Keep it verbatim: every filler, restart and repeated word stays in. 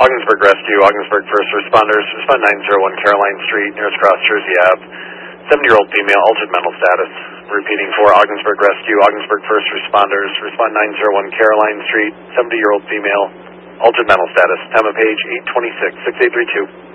Ogdensburg Rescue, Ogdensburg First Responders, respond nine oh one Caroline Street, nearest cross Jersey Ave. seventy-year-old female, altered mental status. Repeating for Ogdensburg Rescue, Ogdensburg First Responders, respond nine oh one Caroline Street, seventy-year-old female, altered mental status. Time of page eight twenty-six, six eight three two.